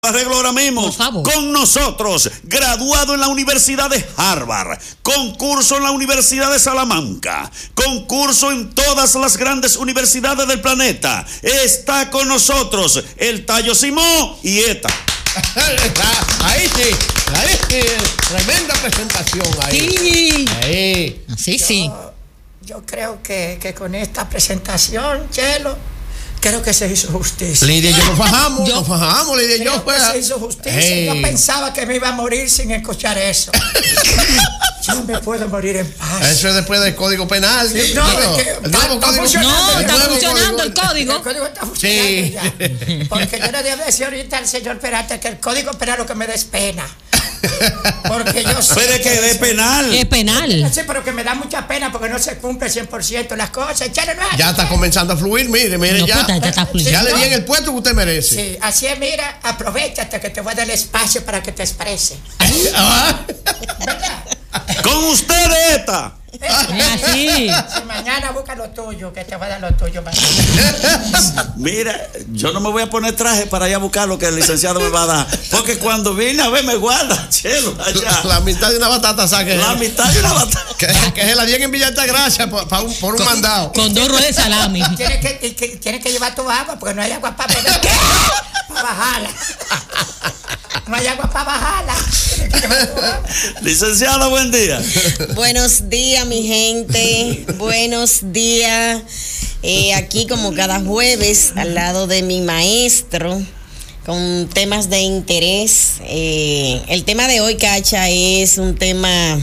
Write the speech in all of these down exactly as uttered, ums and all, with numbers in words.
Arreglo ahora mismo. Por favor. Con nosotros, graduado en la Universidad de Harvard, concurso en la Universidad de Salamanca, concurso en todas las grandes universidades del planeta. Está con nosotros el Tayo Simón y ETA. Ahí sí, ahí sí, tremenda presentación ahí. Sí. Ahí. Sí, sí. Yo, yo creo que, que con esta presentación, Chelo, creo que se hizo justicia. Lidia y yo nos fajamos, Yo- nos fajamos, Lidia y yo. Creo que Pues, se hizo justicia. Hey. Yo pensaba que me iba a morir sin escuchar eso. Yo me puedo morir en paz. Eso es después del Código Penal. Sí, no, Digo, es que el nuevo está Código funcionando. No, el está nuevo funcionando el código. El código está funcionando Sí. ya. Porque yo le debo decir ahorita al señor Peralta que el código penal lo que me da es pena. Porque yo sé. Pero es que de penal. Es penal. Sí, pero que me da mucha pena porque no se cumple cien por ciento las cosas. Chelo, no es Ya así, está Chelo. comenzando a fluir, mire, mire, No, ya. puta, ya está fluyendo. Ya le di en el puesto que usted merece. Sí, así es, mira, aprovechate que te voy a dar el espacio para que te exprese. Ah, ¿Verdad? Con usted, ETA. Así. Si mañana busca lo tuyo, que te voy a dar lo tuyo mañana. Mira, yo no me voy a poner traje para ir a buscar lo que el licenciado me va a dar. Porque cuando vine a ver me guarda, Chelo, allá. La mitad de una batata saque. La mitad de una batalla. Que, que se la dieron en Villa Altagracia por, por un, por un mandado. Con dos ruedas de salami. Tienes que, y que, tienes que llevar tu agua porque no hay agua para beber. Para bajarla. No hay agua para bajarla. Tienes que llevar tu agua. Licenciada, buen día. Buenos días, mi gente. Buenos días. Eh, aquí, como cada jueves, al lado de mi maestro, con temas de interés. Eh, el tema de hoy, Cacha, es un tema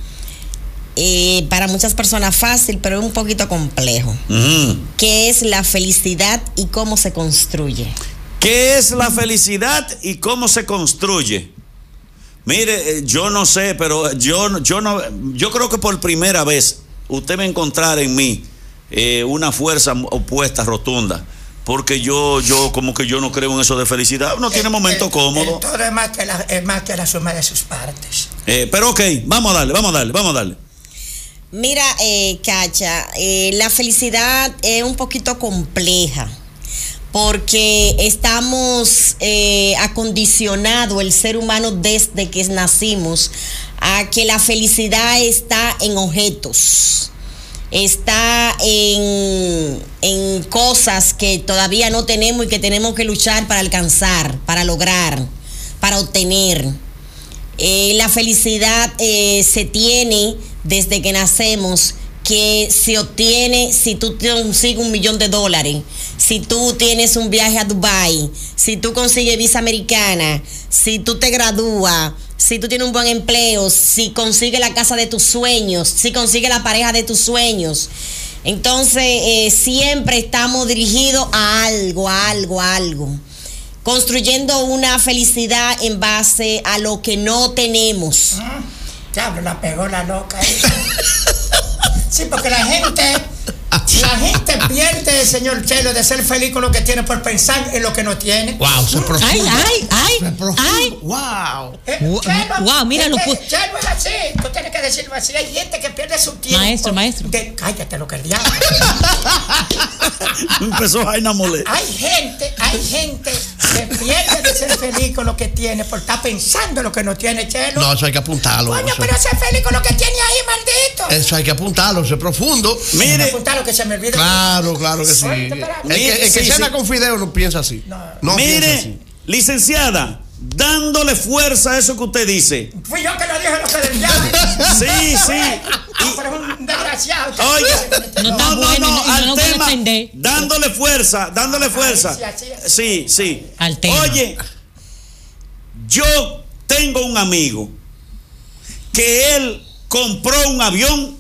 eh, para muchas personas fácil, pero un poquito complejo. Ujú. ¿Qué es la felicidad y cómo se construye? ¿Qué es la felicidad y cómo se construye? Mire, eh, yo no sé, pero yo, yo, no, yo creo que por primera vez usted va a encontrar en mí eh, una fuerza opuesta, rotunda. Porque yo, yo como que yo no creo en eso de felicidad. Uno tiene momentos El- cómodos. el todo es más, que la, es más que la suma de sus partes. Eh, pero ok, vamos a darle, vamos a darle, vamos a darle. Mira, eh, Cacha, eh, la felicidad es un poquito compleja porque estamos eh, acondicionados, el ser humano desde que nacimos, a que la felicidad está en objetos, está en, en cosas que todavía no tenemos y que tenemos que luchar para alcanzar, para lograr, para obtener. Eh, la felicidad eh, se tiene desde que nacemos, que se obtiene si tú consigues un millón de dólares, si tú tienes un viaje a Dubái, si tú consigues visa americana, si tú te gradúas, si tú tienes un buen empleo, si consigues la casa de tus sueños, si consigues la pareja de tus sueños. Entonces, eh, siempre estamos dirigidos a algo, a algo, a algo. Construyendo una felicidad en base a lo que no tenemos. Diablo, la pegó la loca ahí. Sí, porque la gente, la gente pierde, señor Chelo, de ser feliz con lo que tiene por pensar en lo que no tiene. Wow, eso es profundo. Ay, ay, ay, Eso es profundo. ay. Wow. Eh, Guau, Chelo, guau, mira, es lo que pu- Chelo es así, tú tienes que decirlo así. Hay gente que pierde su tiempo. Maestro, maestro. De, cállate lo que el diablo. Empezó Jaina Molé. Hay gente, hay gente que pierde de ser feliz con lo que tiene por estar pensando en lo que no tiene, Chelo. No, eso hay que apuntarlo. Coño, Eso, pero ser feliz con lo que tiene ahí, maldito. eso hay que apuntarlo, eso es profundo. Mire, Apuntar lo que se me olvida. Claro, claro que sí. Oye, El espera. que, el que Sí, cena sí. con fideo no piensa así. No. No piensa mire, así. licenciada, dándole fuerza a eso que usted dice. Fui yo que lo dije lo que del diablo. Sí, sí. Ah, pero es un desgraciado. Oye, No está no, no, bueno, no, y no al lo voy a tema, defender. dándole fuerza, dándole fuerza. sí, así es. Sí, sí. Al tema. Oye, yo tengo un amigo que él compró un avión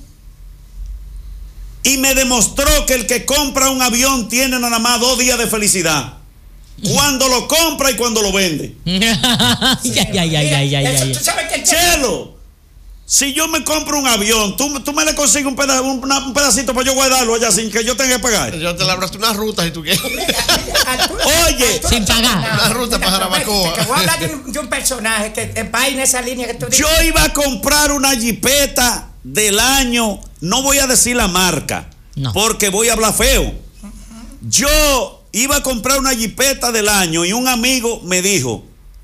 y me demostró que el que compra un avión tiene nada más dos días de felicidad. Cuando lo compra y cuando lo vende. Ay, ay, ay, ay, ay, ay, Eso, ay. tú sabes que el Chelo, si yo me compro un avión, tú, tú me le consigues un, peda, un, una- un pedacito para yo guardarlo allá sin que yo tenga que pagar. Yo te labraste una ruta si tú quieres. Oye, sin pagar. La ruta para Jarabacoa. Te voy a hablar de un, de un personaje que va en esa línea que tú dices. yo iba a comprar una jipeta del año, no voy a decir la marca, No. porque voy a hablar feo. Yo iba a comprar una jipeta del año y un amigo me dijo,